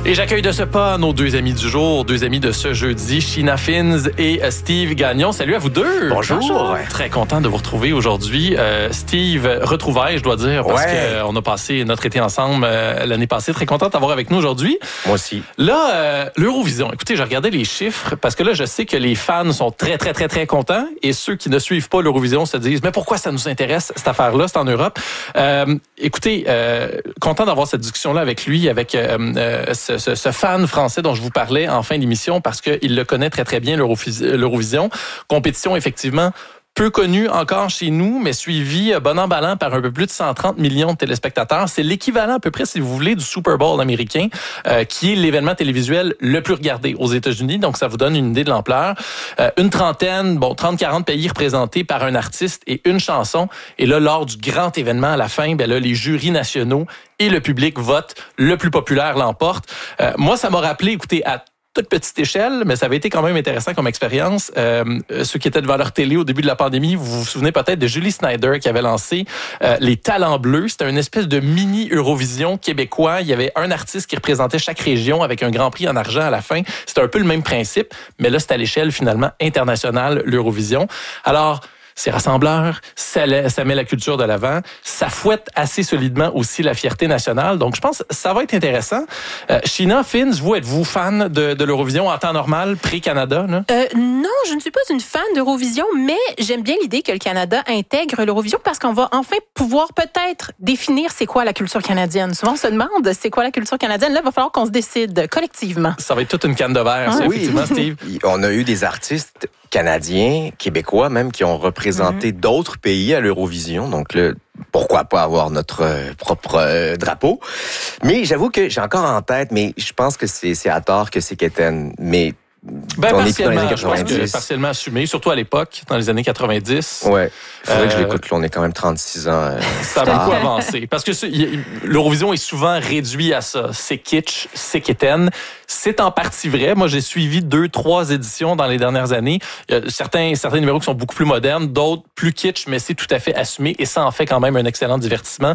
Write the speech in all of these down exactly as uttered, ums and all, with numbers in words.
Et j'accueille de ce pas nos deux amis du jour, deux amis de ce jeudi, Sheena Finns et Steve Gagnon. Salut à vous deux. Bonjour. Bonjour. Très content de vous retrouver aujourd'hui. Euh, Steve, retrouvailles, je dois dire, parce ouais. qu'on a passé notre été ensemble euh, l'année passée. Très content de t'avoir avec nous aujourd'hui. Moi aussi. Là, euh, l'Eurovision. Écoutez, j'ai regardé les chiffres parce que là, je sais que les fans sont très, très, très, très contents et ceux qui ne suivent pas l'Eurovision se disent, mais pourquoi ça nous intéresse, cette affaire-là? C'est en Europe. Euh, écoutez, euh, content d'avoir cette discussion-là avec lui, avec euh, euh, ce, ce, ce fan français dont je vous parlais en fin d'émission parce qu'il le connaît très, très bien, l'Eurovision. Compétition, effectivement, peu connue encore chez nous, mais suivie bon an ballant par un peu plus de cent trente millions de téléspectateurs. C'est l'équivalent à peu près, si vous voulez, du Super Bowl américain, euh, qui est l'événement télévisuel le plus regardé aux États-Unis. Donc, ça vous donne une idée de l'ampleur. Euh, une trentaine, bon, trente quarante pays représentés par un artiste et une chanson. Et là, lors du grand événement à la fin, ben là, les jurys nationaux et le public votent. Le plus populaire l'emporte. Euh, moi, ça m'a rappelé, écoutez, à toute petite échelle, mais ça avait été quand même intéressant comme expérience. Euh, ceux qui étaient devant leur télé au début de la pandémie, vous vous souvenez peut-être de Julie Snyder qui avait lancé euh, les Talents Bleus. C'était une espèce de mini Eurovision québécois. Il y avait un artiste qui représentait chaque région avec un grand prix en argent à la fin. C'était un peu le même principe, mais là, c'est à l'échelle finalement internationale, l'Eurovision. Alors, c'est rassembleur, ça, ça met la culture de l'avant, ça fouette assez solidement aussi la fierté nationale. Donc, je pense que ça va être intéressant. Euh, Sheena Finns, vous, êtes-vous fan de, de l'Eurovision en temps normal, pré-Canada? Là? Euh, non, je ne suis pas une fan d'Eurovision, mais j'aime bien l'idée que le Canada intègre l'Eurovision parce qu'on va enfin pouvoir peut-être définir c'est quoi la culture canadienne. Souvent, on se demande c'est quoi la culture canadienne. Là, il va falloir qu'on se décide collectivement. Ça va être toute une canne de verre, ah, ça, oui. Effectivement, Steve. On a eu des artistes canadiens, québécois même, qui ont représenté mmh. d'autres pays à l'Eurovision. Donc, le, pourquoi pas avoir notre euh, propre euh, drapeau? Mais j'avoue que j'ai encore en tête, mais je pense que c'est, c'est à tort que c'est Kéten. Mais ben, on est dans les années quatre-vingt-dix. Je pense que partiellement assumé, surtout à l'époque, dans les années quatre-vingt-dix. Ouais. Il faudrait euh, que je l'écoute. Là, on est quand même trente-six ans. Euh, ça a beaucoup avancé. Parce que l'Eurovision est souvent réduit à ça. C'est kitsch, c'est quétaine. C'est en partie vrai. Moi, j'ai suivi deux, trois éditions dans les dernières années. Il y a certains, certains numéros qui sont beaucoup plus modernes, d'autres plus kitsch, mais c'est tout à fait assumé et ça en fait quand même un excellent divertissement.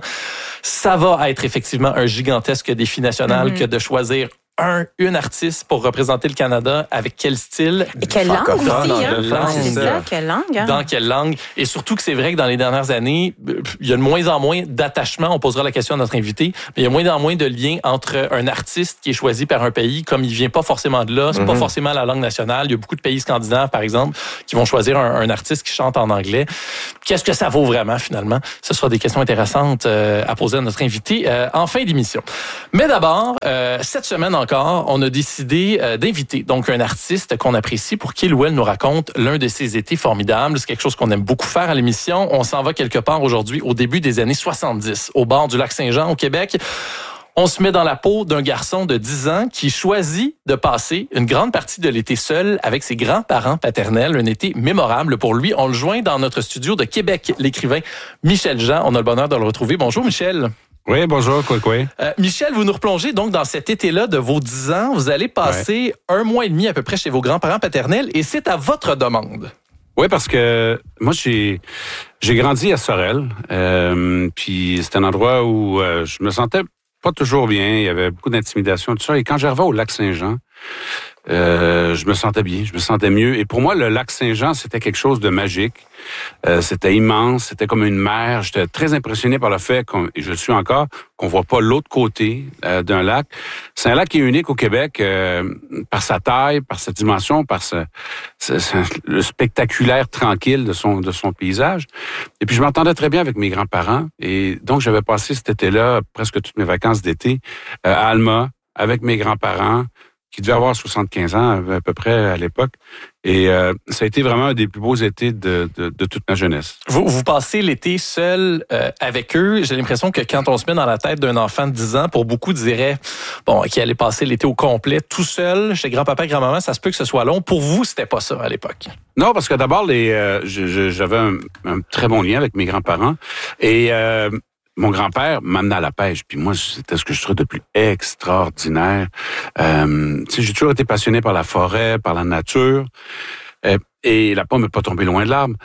Ça va être effectivement un gigantesque défi national mm-hmm. que de choisir un, une artiste pour représenter le Canada avec quel style? Et quelle langue aussi, hein? Langue, c'est ça, quelle langue? Hein? Dans quelle langue? Et surtout que c'est vrai que dans les dernières années, il y a de moins en moins d'attachement, on posera la question à notre invité, mais il y a de moins en moins de liens entre un artiste qui est choisi par un pays, comme il vient pas forcément de là, c'est mm-hmm. pas forcément la langue nationale. Il y a beaucoup de pays scandinaves, par exemple, qui vont choisir un, un artiste qui chante en anglais. Qu'est-ce que ça vaut vraiment, finalement? Ce sera des questions intéressantes euh, à poser à notre invité euh, en fin d'émission. Mais d'abord, euh, cette semaine en encore, on a décidé euh, d'inviter donc un artiste qu'on apprécie pour qu'il ou elle nous raconte l'un de ses étés formidables. C'est quelque chose qu'on aime beaucoup faire à l'émission. On s'en va quelque part aujourd'hui au début des années soixante-dix, au bord du lac Saint-Jean au Québec. On se met dans la peau d'un garçon de dix ans qui choisit de passer une grande partie de l'été seul avec ses grands-parents paternels. Un été mémorable pour lui. On le joint dans notre studio de Québec, l'écrivain Michel Jean. On a le bonheur de le retrouver. Bonjour Michel. Oui, bonjour, quoi, quoi. Euh, Michel, vous nous replongez donc dans cet été-là de vos dix ans. Vous allez passer ouais. un mois et demi à peu près chez vos grands-parents paternels et c'est à votre demande. Oui, parce que moi, j'ai j'ai grandi à Sorel. Euh, puis c'est un endroit où euh, je me sentais pas toujours bien. Il y avait beaucoup d'intimidation, tout ça. Et quand j'arrivais au lac Saint-Jean, euh, je me sentais bien, je me sentais mieux. Et pour moi, le lac Saint-Jean, c'était quelque chose de magique. Euh, c'était immense, c'était comme une mer. J'étais très impressionné par le fait, qu'on, et je le suis encore, qu'on voit pas l'autre côté euh, d'un lac. C'est un lac qui est unique au Québec euh, par sa taille, par sa dimension, par ce, ce, ce, le spectaculaire tranquille de son de son paysage. Et puis je m'entendais très bien avec mes grands-parents. Et donc j'avais passé cet été-là, presque toutes mes vacances d'été, euh, à Alma, avec mes grands-parents, qui devait avoir soixante-quinze ans à peu près à l'époque. Et euh, ça a été vraiment un des plus beaux étés de, de, de toute ma jeunesse. Vous, vous passez l'été seul euh, avec eux. J'ai l'impression que quand on se met dans la tête d'un enfant de dix ans, pour beaucoup dirait bon, qu'il allait passer l'été au complet tout seul chez grand-papa et grand-maman, ça se peut que ce soit long. Pour vous, c'était pas ça à l'époque? Non, parce que d'abord, les, euh, je, je, j'avais un, un très bon lien avec mes grands-parents. Et euh, mon grand-père m'amenait à la pêche, puis moi, c'était ce que je trouvais de plus extraordinaire. Euh, tu sais, j'ai toujours été passionné par la forêt, par la nature, euh, et la pomme n'est pas tombée loin de l'arbre.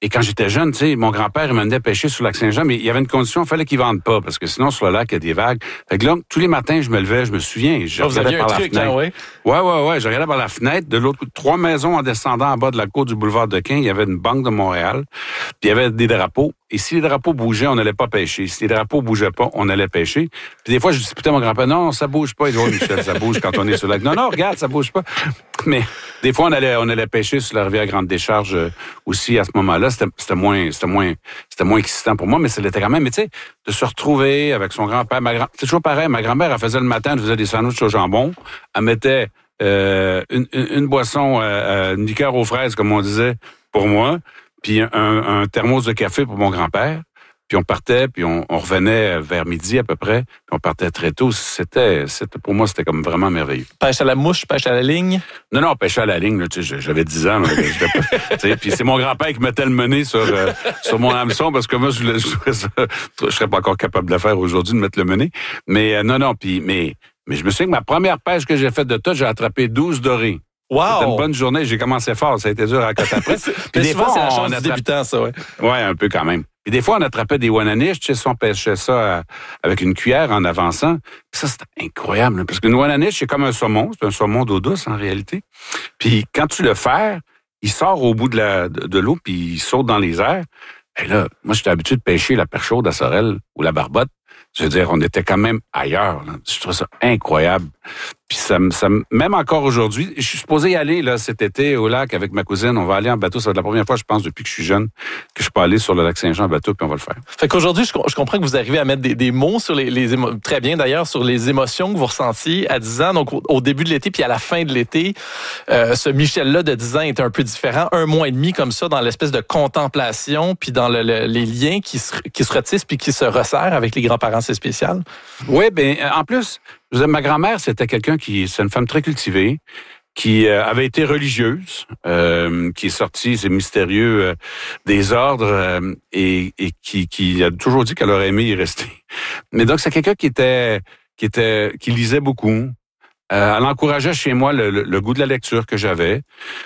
Et quand j'étais jeune, tu sais, mon grand-père, il m'amenait pêcher sur le lac Saint-Jean, mais il y avait une condition, il fallait qu'il vende pas, parce que sinon, sur le lac, il y a des vagues. Fait que là, tous les matins, je me levais, je me souviens, je oh, regardais par la truc, fenêtre. Hein, ouais. ouais, ouais, ouais, je regardais par la fenêtre. De l'autre côté, trois maisons en descendant en bas de la côte du boulevard de Quin, il y avait une banque de Montréal, puis il y avait des drapeaux. Et si les drapeaux bougeaient, on n'allait pas pêcher. Si les drapeaux bougeaient pas, on allait pêcher. Puis des fois, je disputais à mon grand-père, non, ça bouge pas. Il dit, oh, Michel, ça bouge quand on est sur le lac. Non, non, regarde, ça bouge pas. Mais des fois, on allait, on allait pêcher sur la rivière Grande Décharge euh, aussi à ce moment-là. C'était, c'était moins, c'était moins, c'était moins excitant pour moi, mais ça l'était quand même. Mais tu sais, de se retrouver avec son grand-père, ma grand, c'est toujours pareil. Ma grand-mère, elle faisait le matin, elle faisait des sandwichs au jambon. Elle mettait euh, une, une, une boisson, euh, une liqueur aux fraises, comme on disait, pour moi, puis un, un thermos de café pour mon grand-père. Puis on partait, puis on, on revenait vers midi à peu près, puis on partait très tôt. C'était, c'était pour moi, c'était comme vraiment merveilleux. Pêche à la mouche, pêche à la ligne? Non, non, pêche à la ligne. Là, tu sais, j'avais dix ans. Là, puis c'est mon grand-père qui mettait le mené sur euh, sur mon hameçon, parce que moi, je, je, je, je serais pas encore capable de le faire aujourd'hui, de mettre le mené. Mais euh, non, non, puis mais mais je me souviens que ma première pêche que j'ai faite de tout, j'ai attrapé douze dorés. Wow! C'était une bonne journée. J'ai commencé fort. Ça a été dur à côté après. Puis des fois, c'est la chance du débutant, ça, ouais. Ouais, un peu quand même. Puis des fois, on attrapait des wananiches, tu sais, on pêchait ça à, avec une cuillère en avançant. Puis ça, c'était incroyable, là, parce qu'une wananiche, c'est comme un saumon. C'est un saumon d'eau douce, en réalité. Puis quand tu le fais, il sort au bout de, la, de, de l'eau, puis il saute dans les airs. Et là, moi, j'étais habitué de pêcher la perche chaude à Sorel ou la barbotte. Je veux dire, on était quand même ailleurs. Là. Je trouve ça incroyable. Puis ça, ça, même encore aujourd'hui, je suis supposé y aller là cet été au lac avec ma cousine. On va aller en bateau. Ça va être la première fois, je pense, depuis que je suis jeune, que je peux aller sur le lac Saint-Jean en bateau, puis on va le faire. Fait qu'aujourd'hui, je, je comprends que vous arrivez à mettre des, des mots sur les, les émo- très bien d'ailleurs, sur les émotions que vous ressentiez à dix ans. Donc, au, au début de l'été, puis à la fin de l'été, euh, ce Michel-là de dix ans était un peu différent. Un mois et demi comme ça, dans l'espèce de contemplation, puis dans le, le, les liens qui se, qui se retissent, puis qui se resserrent avec les grands-parents, c'est spécial. Oui, ben en plus, je veux dire, ma grand-mère, c'était quelqu'un qui, c'est une femme très cultivée, qui euh, avait été religieuse, euh, qui est sortie, c'est mystérieux, euh, des ordres, euh, et, et qui, qui a toujours dit qu'elle aurait aimé y rester. Mais donc, c'est quelqu'un qui était, qui était, qui lisait beaucoup. Euh, elle encourageait chez moi le, le, le goût de la lecture que j'avais.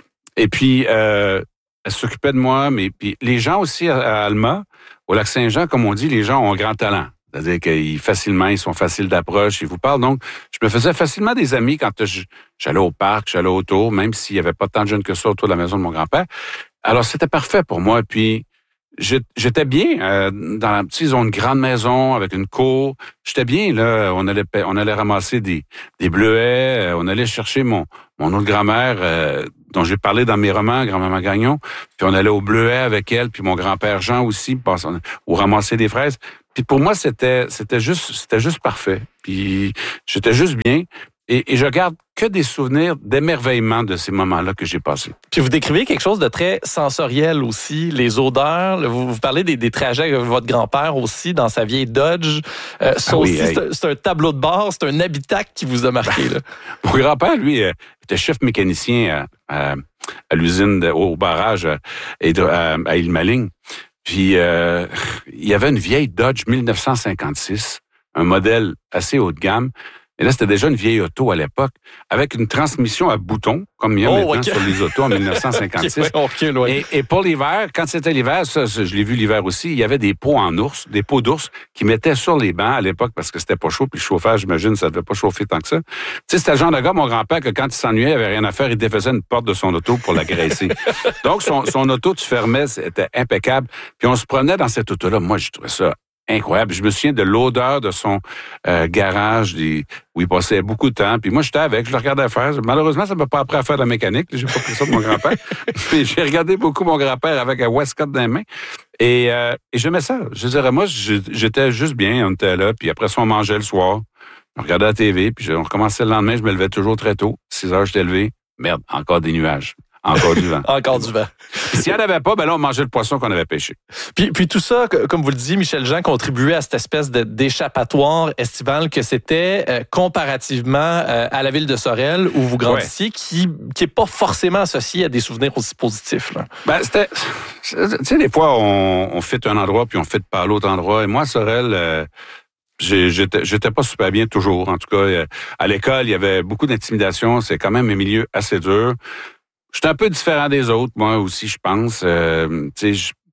Et puis, euh, elle s'occupait de moi, mais puis les gens aussi à, à Alma, au lac Saint-Jean, comme on dit, les gens ont un grand talent. C'est-à-dire qu'ils facilement, ils sont faciles d'approche, ils vous parlent. Donc, je me faisais facilement des amis quand je, j'allais au parc, j'allais autour, même s'il n'y avait pas tant de jeunes que ça autour de la maison de mon grand-père. Alors, c'était parfait pour moi. Puis, j'étais bien euh, dans la petite zone grande maison avec une cour. J'étais bien, là. On allait, on allait ramasser des, des bleuets. On allait chercher mon, mon autre grand-mère, euh, dont j'ai parlé dans mes romans, Grand-maman Gagnon. Puis on allait au bleuet avec elle, puis mon grand-père Jean aussi, ou ramasser des fraises. Puis pour moi, c'était, c'était juste, c'était juste parfait. Puis j'étais juste bien. Et, et je garde que des souvenirs d'émerveillement de ces moments-là que j'ai passés. Puis vous décrivez quelque chose de très sensoriel aussi, les odeurs. Vous, vous parlez des, des trajets avec votre grand-père aussi dans sa vieille Dodge. Euh, ça ah aussi, oui, c'est, un, c'est un tableau de bord, c'est un habitacle qui vous a marqué. Là. Mon grand-père, lui, euh, était chef mécanicien à, à, à l'usine, de, au barrage à, à, à Île-Maligne. Puis euh, il y avait une vieille Dodge dix-neuf cent cinquante-six, un modèle assez haut de gamme. Et là, c'était déjà une vieille auto à l'époque, avec une transmission à boutons, comme il y a oh, maintenant okay. sur les autos en dix-neuf cent cinquante-six. okay, okay, et, et pour l'hiver, quand c'était l'hiver, ça, ça je l'ai vu l'hiver aussi, il y avait des pots en ours, des pots d'ours qui mettaient sur les bancs à l'époque parce que c'était pas chaud, puis le chauffage, j'imagine, ça devait pas chauffer tant que ça. Tu sais, c'était le genre de gars, mon grand-père, que quand il s'ennuyait, il avait rien à faire, il défaisait une porte de son auto pour la graisser. Donc, son, son auto, tu fermais, c'était impeccable. Puis on se promenait dans cette auto-là. Moi, je trouvais ça incroyable. Je me souviens de l'odeur de son euh, garage des, où il passait beaucoup de temps. Puis moi, j'étais avec, je le regardais faire. Malheureusement, ça ne m'a pas appris à faire de la mécanique. J'ai pas pris ça de mon grand-père. Mais j'ai regardé beaucoup mon grand-père avec un Westcott dans les mains. Et, euh, et j'aimais ça. Je dirais, moi, j'étais juste bien. On était là. Puis après ça, on mangeait le soir. On regardait la T V. Puis on recommençait le lendemain. Je me levais toujours très tôt. six heures, j'étais levé. Merde, encore des nuages. Encore du vent. Encore du vent. S'il n'y en avait pas, ben là, on mangeait le poisson qu'on avait pêché. Puis, puis tout ça, comme vous le disiez, Michel Jean contribuait à cette espèce de, d'échappatoire estival que c'était euh, comparativement euh, à la ville de Sorel où vous grandissiez, ouais. qui qui est pas forcément associé à des souvenirs aussi positifs. Là. Ben, c'était... Tu sais, des fois, on, on fait un endroit puis on fait pas l'autre endroit. Et moi, Sorel... Euh, J'étais, j'étais pas super bien toujours. En tout cas, à l'école, il y avait beaucoup d'intimidation. C'est quand même un milieu assez dur. J'étais un peu différent des autres, moi aussi, je pense. Euh, tu sais,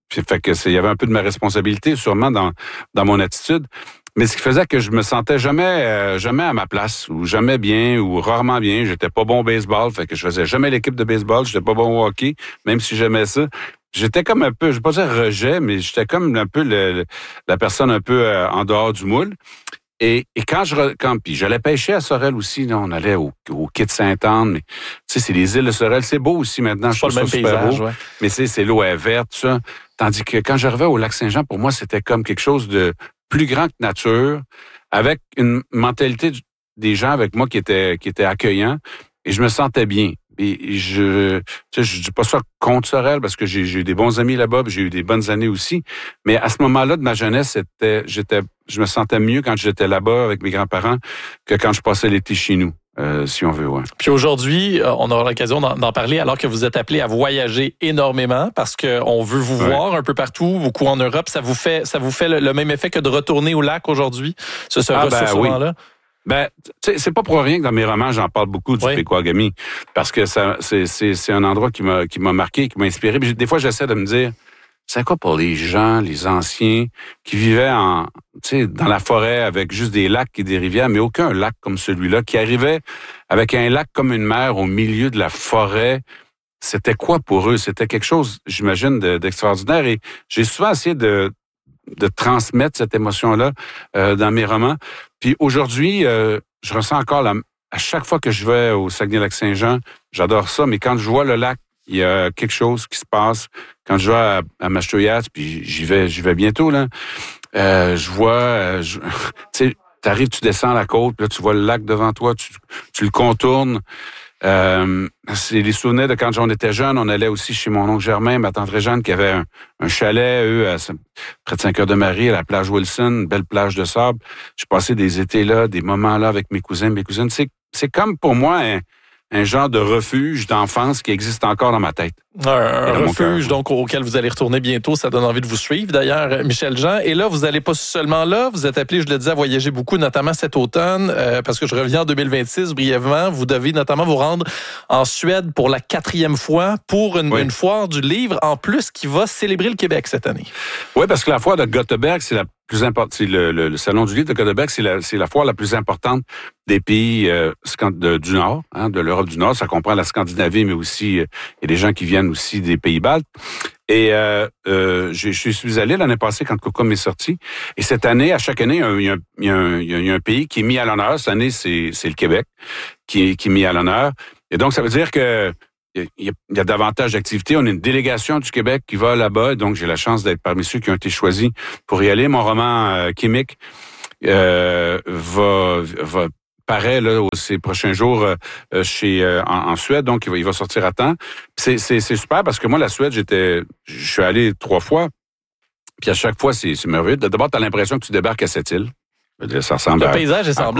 Puis, fait que c'est, il y avait un peu de ma responsabilité, sûrement, dans, dans mon attitude. Mais ce qui faisait que je me sentais jamais, euh, jamais à ma place, ou jamais bien, ou rarement bien. J'étais pas bon au baseball, fait que je faisais jamais l'équipe de baseball. J'étais pas bon au hockey, même si j'aimais ça. J'étais comme un peu, je vais pas dire rejet, mais j'étais comme un peu le, le, la personne un peu euh, en dehors du moule. Et, et quand je quand puis j'allais pêcher à Sorel aussi, là, on allait au, au quai de Sainte-Anne, mais tu sais, c'est les îles de Sorel, c'est beau aussi maintenant, je trouve trouve ça super paysage, beau. Ouais. Mais c'est, c'est l'eau est verte, tout ça. Tandis que quand j'arrivais au lac Saint-Jean, pour moi, c'était comme quelque chose de plus grand que nature, avec une mentalité des gens avec moi qui était qui était accueillant, et je me sentais bien. Et je, tu sais, je dis pas ça contre Sorel parce que j'ai, j'ai eu des bons amis là-bas, puis j'ai eu des bonnes années aussi. Mais à ce moment-là de ma jeunesse, c'était, j'étais, je me sentais mieux quand j'étais là-bas avec mes grands-parents que quand je passais l'été chez nous, euh, si on veut, ouais. Puis aujourd'hui, on aura l'occasion d'en, d'en parler alors que vous êtes appelé à voyager énormément parce que on veut vous ouais. voir un peu partout, beaucoup en Europe. Ça vous fait, ça vous fait le, le même effet que de retourner au lac aujourd'hui, ce, ce ah, ben, ressourcement-là? Oui. Ben, c'est pas pour rien que dans mes romans, j'en parle beaucoup du oui. Pequawagami, parce que ça, c'est, c'est, c'est un endroit qui m'a, qui m'a marqué, qui m'a inspiré. Puis des fois, j'essaie de me dire, c'est quoi pour les gens, les anciens, qui vivaient en, tu sais, dans la forêt avec juste des lacs et des rivières, mais aucun lac comme celui-là, qui arrivait avec un lac comme une mer au milieu de la forêt. C'était quoi pour eux? C'était quelque chose, j'imagine, de, d'extraordinaire. Et j'ai souvent essayé de de transmettre cette émotion-là euh, dans mes romans. Puis aujourd'hui, euh, je ressens encore, la, à chaque fois que je vais au Saguenay-Lac-Saint-Jean, j'adore ça, mais quand je vois le lac, il y a quelque chose qui se passe. Quand je vais à, à Machoyas, puis j'y vais, j'y vais bientôt, là, euh, je vois, euh, je, tu sais, t'arrives, tu descends la côte, puis là, tu vois le lac devant toi, tu, tu le contournes. Euh, c'est les souvenirs de quand on était jeune. On allait aussi chez mon oncle Germain, ma tante Réjeanne, qui avait un, un chalet, eux, à, près de Saint-Cœur-de-Marie, à la plage Wilson, une belle plage de sable. J'ai passé des étés là, des moments là avec mes cousins, mes cousines. C'est, c'est comme pour moi un, un genre de refuge d'enfance qui existe encore dans ma tête. Un, un refuge donc auquel vous allez retourner bientôt. Ça donne envie de vous suivre d'ailleurs, Michel Jean. Et là, vous n'allez pas seulement là, vous êtes appelé, je le disais, à voyager beaucoup, notamment cet automne, euh, parce que je reviens en deux mille vingt-six brièvement. Vous devez notamment vous rendre en Suède pour la quatrième fois pour une, oui. une foire du livre en plus qui va célébrer le Québec cette année. Oui, parce que la foire de Göteborg, c'est la plus importante. C'est le, le, le salon du livre de Göteborg, c'est la, c'est la foire la plus importante des pays euh, de, du Nord, hein, de l'Europe du Nord. Ça comprend la Scandinavie, mais aussi euh, il y a des gens qui viennent aussi des pays baltes. Et euh, euh, je, je suis allé l'année passée quand Cocom est sorti. Et cette année, à chaque année, il y a un, il y a un, il y a un pays qui est mis à l'honneur. Cette année, c'est, c'est le Québec qui est, qui est mis à l'honneur. Et donc, ça veut dire que il y a, il y a davantage d'activités. On a une délégation du Québec qui va là-bas. Donc, j'ai la chance d'être parmi ceux qui ont été choisis pour y aller. Mon roman euh, Chimique euh, va, va paraît là ces prochains jours euh, chez euh, en, en Suède, donc il va, il va sortir à temps. C'est, c'est, c'est super parce que moi la Suède, j'étais, je suis allé trois fois, puis à chaque fois c'est, c'est merveilleux. D'abord, t'as l'impression que tu débarques à cette île. Ça ressemble le à, paysage est semblable.